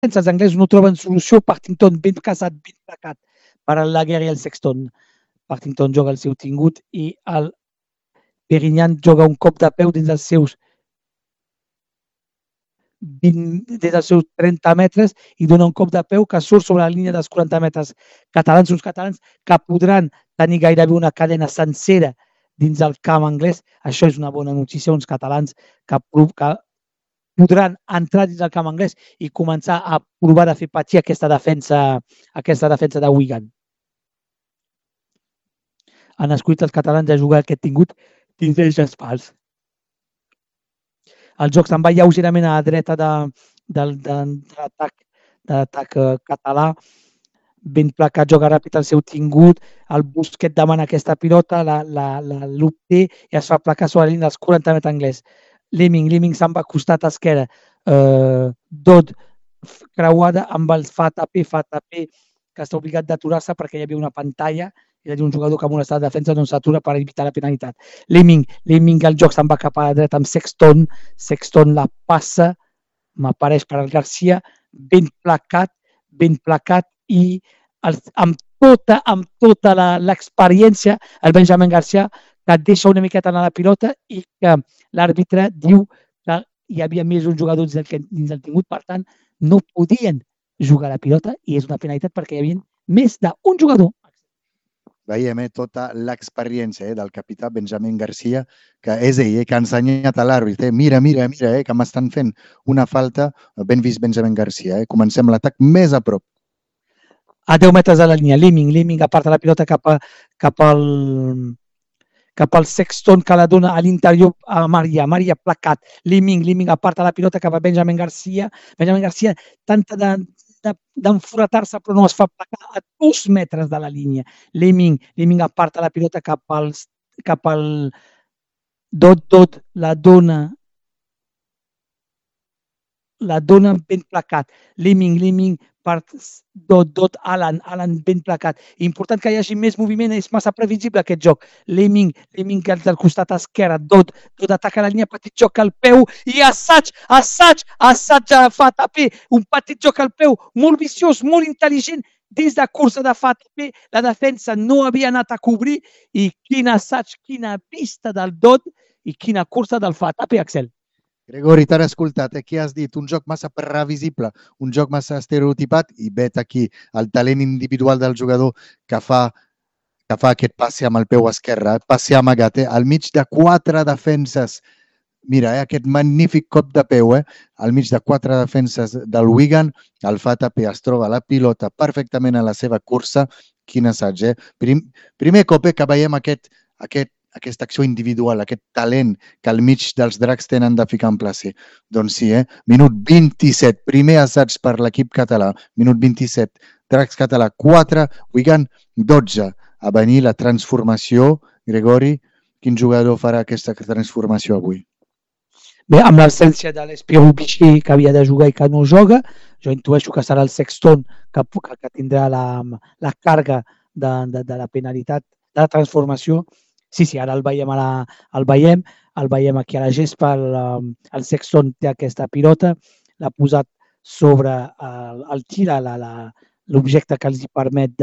els anglesos no troben solució, Partington ben casat, ben placat per al Laguerre i el Sexton. Partington joga el seu tingut i el Perignan joga un cop de peu dins dels seus 30 metres i dona un cop de peu que surt sobre la línia dels 40 metres catalans, uns catalans que podran tenir gairebé una cadena sencera dins del camp anglès. Això és una bona notícia, uns catalans que podran entrar dins del camp anglès i començar a provar de fer patir aquesta defensa de Wigan. Han escollit els catalans a jugar aquest tingut dins dels espals. El joc se'n va lleugerament a la dreta de l'atac català. Ben placat, joga ràpid el seu tingut, el Busquets demana aquesta pilota, l'obté i es fa placar sobre la línia dels 40 metres anglès. Lemming se'n va costat esquerre. Dodd creuada amb el Fatapé, que està obligat d'aturar-se perquè hi havia una pantalla, és a dir, un jugador que amb un estat de defensa no s'atura per evitar la penalitat. Lemming el joc se'n va cap a la dreta amb Sexton la passa, m'apareix per al Garcia, ben placat i amb tota l'experiència el Benjamin Garcia que deixa una miqueta anar la pilota i que l'àrbitre diu que hi havia més un jugador dins del tingut, per tant no podien jugar la pilota i és una penalitat perquè hi havia més d'un jugador. Veiem tota l'experiència del capità Benjamin Garcia, que és ell que ha ensenyat a l'àrbitre. Mira, que m'estan fent una falta. Ben vist Benjamin Garcia. Comencem l'atac més a prop. A 10 metres de la línia. Lemming aparta la pilota cap al Sexton, que la dona a l'interior a Maria placat. Lemming aparta la pilota cap a Benjamin Garcia. Benjamin Garcia tenta d'enforatar-se però no es fa placar a 2 metres de la línia. Lemming aparta la pilota cap al Dodd, la dona ben placat. Lemming per Dodd, Alan ben placat. Important que hi hagi més moviment, és massa previsible aquest joc. Lemming del costat esquerre, Dodd ataca la línia, petit joc al peu i assaig a Fatapé, un petit joc al peu, molt viciós, molt intel·ligent, dins de cursa de Fatapé, la defensa no havia anat a cobrir i quin assaig, quina vista del Dodd i quina cursa del Fatapé, Axel. Gregori, t'han escoltat, què has dit? Un joc massa previsible, un joc massa estereotipat i vet aquí el talent individual del jugador que fa aquest passe amb el peu esquerre, passe amagat, al mig de 4 defenses. Mira, aquest magnífic cop de peu, al mig de 4 defenses del Wigan, el Fatapé es troba la pilota perfectament a la seva cursa. Quin assaig, Primer cop que veiem aquesta acció individual, aquest talent que al mig dels dracs tenen de ficar en placer. Doncs sí, minut 27, primer assaig per l'equip català, minut 27, dracs català 4, Wigan 12. A venir la transformació. Gregori, quin jugador farà aquesta transformació avui? Bé, amb l'absència de l'Espirou Vichy que havia de jugar i que no joga, jo intueixo que serà el Sexton que tindrà la càrrega de la penalitat, de la transformació. Sí, ara el veiem aquí a la gespa, el Sexton té aquesta pilota, l'ha posat sobre el tir, l'objecte que els permet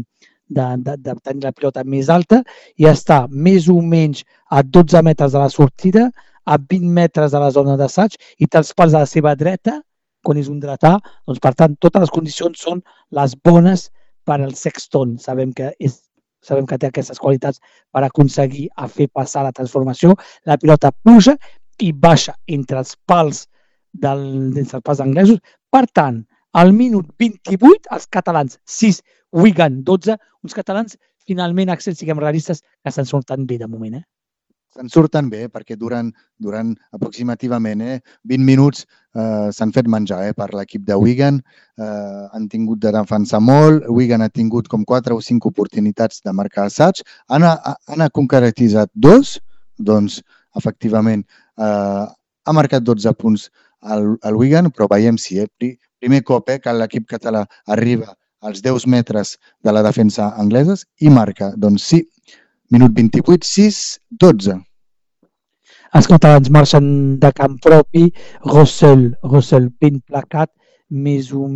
de tenir la pilota més alta i està més o menys a 12 metres de la sortida, a 20 metres de la zona d'assaig i té els pals a la seva dreta, quan és un dretà, doncs per tant totes les condicions són les bones per al Sexton. Sabem que té aquestes qualitats per aconseguir fer passar la transformació. La pilota puja i baixa entre els pals anglesos. Per tant, al minut 28, els catalans 6, Wigan 12, uns catalans finalment, Axel, siguem realistes, que se'n surten bé de moment. Se'n surten bé perquè durant aproximativament 20 minuts s'han fet menjar per l'equip de Wigan. Han tingut de defensar molt. Wigan ha tingut com 4 o 5 oportunitats de marcar assaig. Han concretitzat 2. Doncs, efectivament, ha marcat 12 punts al Wigan, però veiem si primer cop que l'equip català arriba als 10 metres de la defensa angleses i marca. Doncs sí, minut 28, 6, 12. Els catalans marxen de camp propi, Russell ben placat, més un